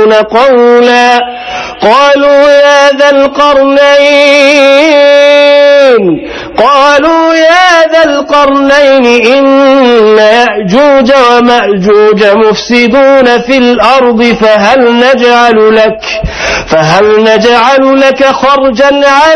يحسنون قولا قالوا يا ذا القرنين إن يأجوج ومأجوج مفسدون في الأرض فهل نجعل لك خرجا على